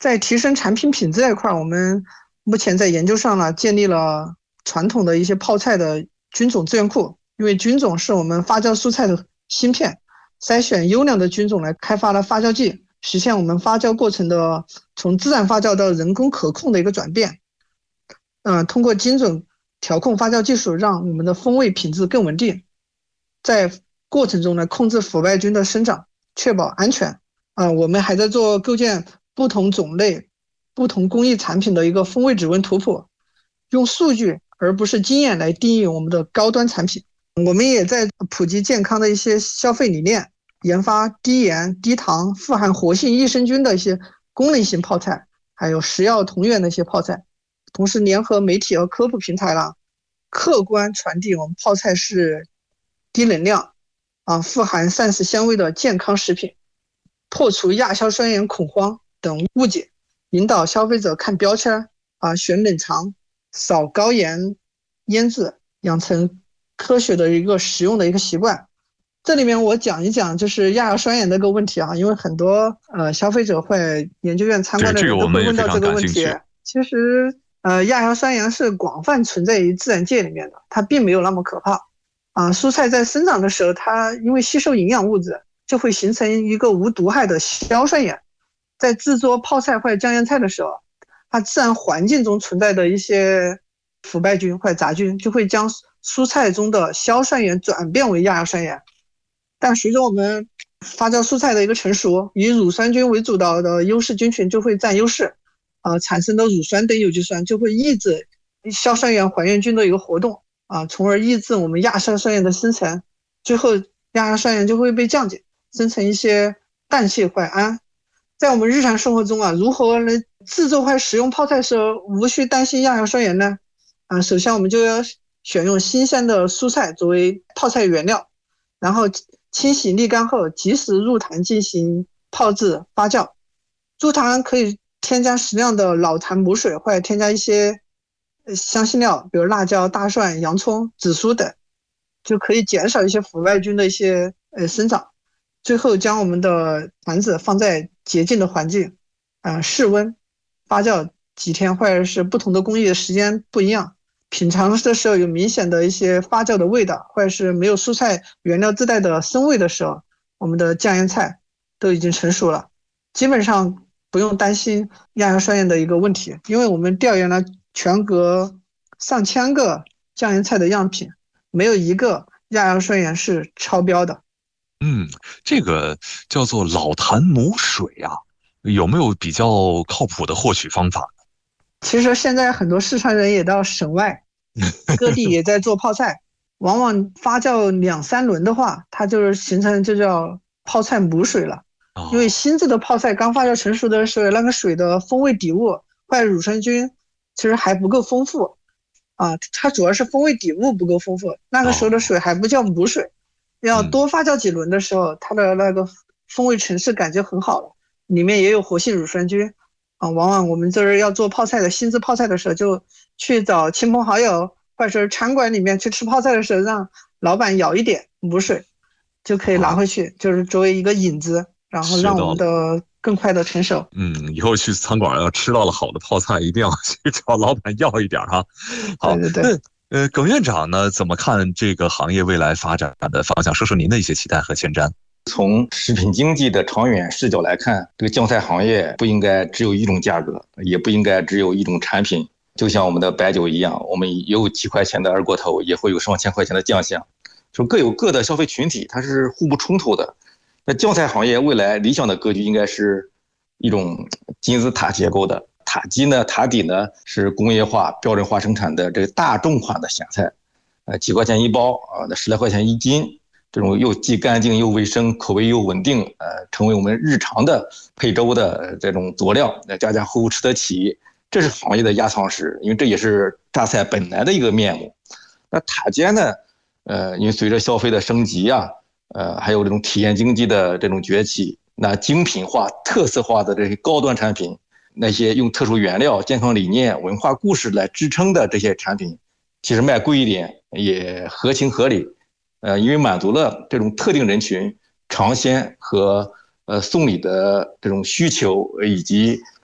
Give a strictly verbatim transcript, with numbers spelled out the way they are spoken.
在提升产品品质这一块，我们目前在研究上呢，建立了传统的一些泡菜的菌种资源库，因为菌种是我们发酵蔬菜的芯片，筛选优良的菌种来开发了发酵剂，实现我们发酵过程的从自然发酵到人工可控的一个转变。嗯、呃，通过精准调控发酵技术，让我们的风味品质更稳定，在过程中呢控制腐败菌的生长，确保安全。啊、呃，我们还在做构建不同种类、不同工艺产品的一个风味指纹图谱，用数据而不是经验来定义我们的高端产品。我们也在普及健康的一些消费理念，研发低盐、低糖、富含活性益生菌的一些功能型泡菜，还有食药同源的一些泡菜。同时联合媒体和科普平台啦，客观传递我们泡菜是低能量啊、富含膳食纤维的健康食品，破除亚硝酸盐恐慌等误解，引导消费者看标签啊，选冷藏，少高盐腌制，养成科学的一个食用的一个习惯。这里面我讲一讲就是亚硝酸盐的一个问题啊，因为很多呃消费者会研究院参观的人都会问到这个问题。其实呃亚硝酸盐是广泛存在于自然界里面的，它并没有那么可怕啊。蔬菜在生长的时候，它因为吸收营养物质，就会形成一个无毒害的硝酸盐。在制作泡菜或者酱腌菜的时候，它自然环境中存在的一些腐败菌或者杂菌就会将蔬菜中的硝酸盐转变为亚硝酸盐。但随着我们发酵蔬菜的一个成熟，以乳酸菌为主导的优势菌群就会占优势，呃，产生的乳酸等有机酸就会抑制硝酸盐还原菌的一个活动啊，从而抑制我们亚硝酸盐的生成，最后亚硝酸盐就会被降解，生成一些氮气或胺。在我们日常生活中啊，如何来制作或使用泡菜时候无需担心亚硝酸盐呢？啊，首先我们就要选用新鲜的蔬菜作为泡菜原料，然后清洗沥干后及时入坛进行泡制发酵。入坛可以添加适量的老坛母水，或者添加一些香辛料，比如辣椒、大蒜、洋葱、紫苏等，就可以减少一些腐败菌的一些呃生长。最后将我们的坛子放在洁净的环境，呃，室温发酵几天，或者是不同的工艺的时间不一样，品尝的时候有明显的一些发酵的味道，或者是没有蔬菜原料自带的生味的时候，我们的酱腌菜都已经成熟了，基本上不用担心亚硝酸盐的一个问题，因为我们调研了全国上千个酱腌菜的样品，没有一个亚硝酸盐是超标的。 嗯，这个叫做老坛母水啊，有没有比较靠谱的获取方法？ 其实现在很多四川人也到省外，各地也在做泡菜，往往发酵两三轮的话，它就是形成就叫泡菜母水了。因为新制的泡菜刚发酵成熟的时候，那个水的风味底物或者乳酸菌其实还不够丰富啊，它主要是风味底物不够丰富，那个时候的水还不叫母水。要多发酵几轮的时候，它的那个风味层次感就很好了，里面也有活性乳酸菌啊。往往我们就是要做泡菜的新制泡菜的时候，就去找亲朋好友，或者是餐馆里面去吃泡菜的时候，让老板舀一点母水，就可以拿回去，就是作为一个引子，然后让我们的更快的成熟。 嗯，以后去餐馆要吃到了好的泡菜，一定要去找老板要一点哈。好， 对对对。 呃，耿院长呢，怎么看这个行业未来发展的方向？说说您的一些期待和前瞻。 从食品经济的长远视角来看，这个酱菜行业不应该只有一种价格，也不应该只有一种产品。就像我们的白酒一样，我们有几块钱的二锅头，也会有上千块钱的酱香，就各有各的消费群体，它是互不冲突的。那酱菜行业未来理想的格局应该是一种金字塔结构的。塔基呢，塔底呢是工业化标准化生产的这个大众款的咸菜，呃，几块钱一包啊，那十来块钱一斤，这种又既干净又卫生，口味又稳定，呃，成为我们日常的配粥的这种佐料，那家家户户吃得起，这是行业的压舱石，因为这也是榨菜本来的一个面目。那塔尖呢，呃，因为随着消费的升级啊，呃，还有这种体验经济的这种崛起，那精品化、特色化的这些高端产品。那些用特殊原料、健康理念、文化故事来支撑的这些产品，其实卖贵一点也合情合理。呃，因为满足了这种特定人群尝鲜和呃送礼的这种需求，以及